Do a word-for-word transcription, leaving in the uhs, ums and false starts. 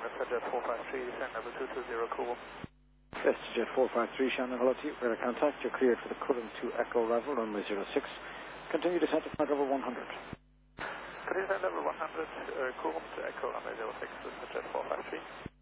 WestJet four five three, descent level two two zero, cool. WestJet four five three, Shannon, hello to you. Radar contact, you're cleared for the Cullen to Echo level, runway zero six. Continue descent to flight level one hundred. Continue descent level one hundred, uh, cool to Echo, runway zero six, WestJet four five three.